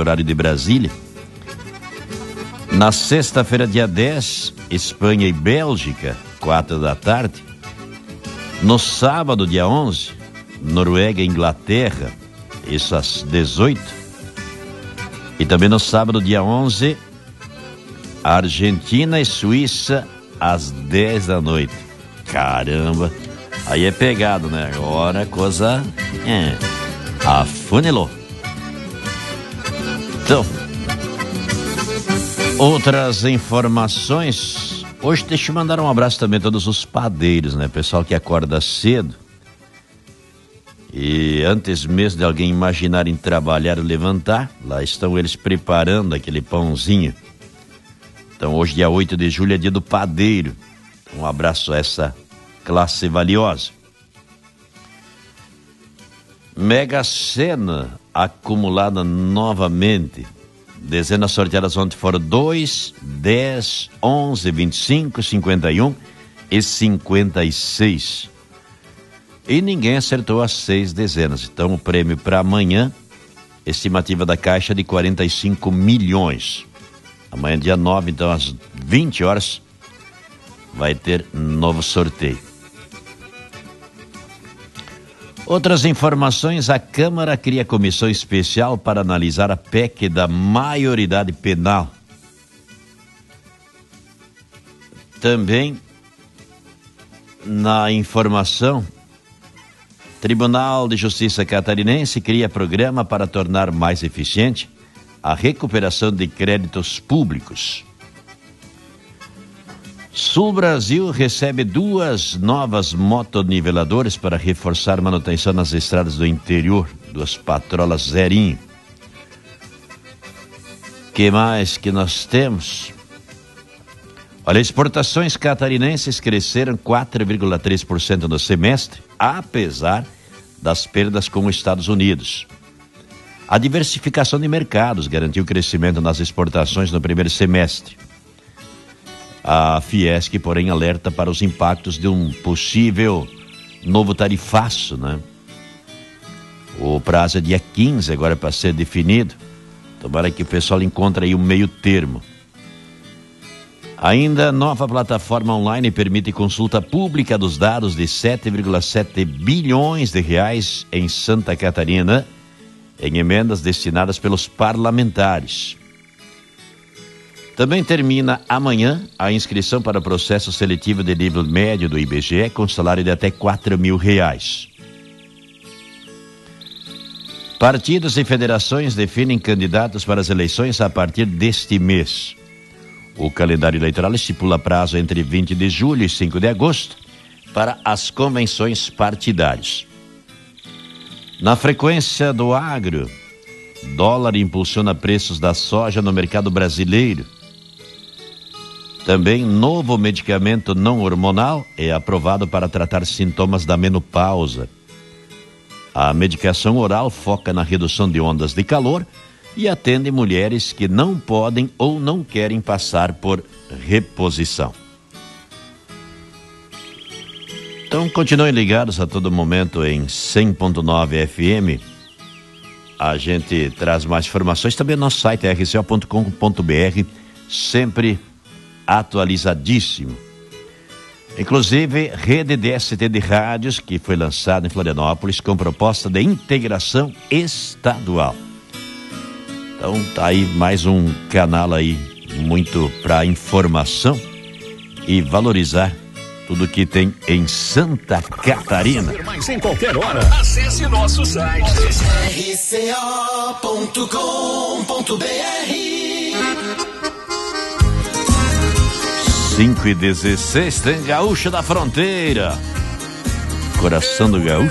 horário de Brasília. Na sexta-feira, dia 10, Espanha e Bélgica, 4 da tarde. No sábado, dia 11, Noruega e Inglaterra, isso às 18. E também no sábado, dia 11, Argentina e Suíça, às 10 da noite. Caramba, aí é pegado, né? Agora a coisa afunilou. Então, outras informações. Hoje deixa eu mandar um abraço também a todos os padeiros, né? Pessoal que acorda cedo. E antes mesmo de alguém imaginar em trabalhar ou levantar, lá estão eles preparando aquele pãozinho. Então hoje, dia 8 de julho, é dia do padeiro. Um abraço a essa classe valiosa. Mega Sena acumulada novamente. Dezenas sorteadas ontem foram 2, 10, 11, 25, 51 e 56. E ninguém acertou as 6 dezenas. Então o prêmio para amanhã, estimativa da Caixa de 45 milhões. Amanhã, dia 9, então às 20 horas, vai ter novo sorteio. Outras informações: a Câmara cria comissão especial para analisar a PEC da maioridade penal. Também, na informação, Tribunal de Justiça Catarinense cria programa para tornar mais eficiente a recuperação de créditos públicos. Sul Brasil recebe 2 novas motoniveladoras para reforçar manutenção nas estradas do interior, 2 patrolas zerinho. Que mais que nós temos? Olha, exportações catarinenses cresceram 4,3% no semestre, apesar das perdas com os Estados Unidos. A diversificação de mercados garantiu crescimento nas exportações no primeiro semestre. A Fiesc, porém, alerta para os impactos de um possível novo tarifaço, né? O prazo é dia 15 agora para ser definido. Tomara que o pessoal encontre aí um meio termo. Ainda, nova plataforma online permite consulta pública dos dados de 7,7 bilhões de reais em Santa Catarina, em emendas destinadas pelos parlamentares. Também termina amanhã a inscrição para o processo seletivo de nível médio do IBGE com salário de até R$4.000. Partidos e federações definem candidatos para as eleições a partir deste mês. O calendário eleitoral estipula prazo entre 20 de julho e 5 de agosto para as convenções partidárias. Na frequência do agro, dólar impulsiona preços da soja no mercado brasileiro. Também, novo medicamento não hormonal é aprovado para tratar sintomas da menopausa. A medicação oral foca na redução de ondas de calor e atende mulheres que não podem ou não querem passar por reposição. Então, continuem ligados a todo momento em 100.9 FM. A gente traz mais informações também no nosso site rco.com.br, sempre atualizadíssimo. Inclusive, rede DST de rádios que foi lançada em Florianópolis com proposta de integração estadual. Então tá aí mais um canal aí muito para informação e valorizar tudo que tem em Santa Catarina. Mas em qualquer hora, acesse nosso site rco.com.br. 5:16, tem Gaúcho da Fronteira. Coração do Gaúcho.